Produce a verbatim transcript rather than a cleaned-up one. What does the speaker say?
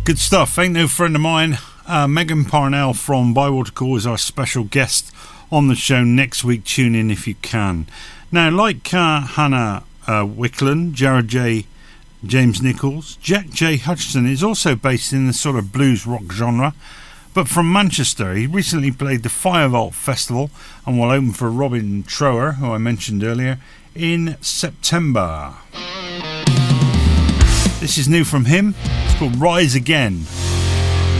Good stuff. Ain't no friend of mine. Uh, Megan Parnell from Bywater Call is our special guest on the show next week. Tune in if you can. Now, like uh, Hannah uh, Wicklund, Jared J. James Nichols, Jack J. Hutchison is also based in the sort of blues rock genre, but from Manchester. He recently played the Firebolt Festival and will open for Robin Trower, who I mentioned earlier, in September. This is new from him. It's called Rise Again.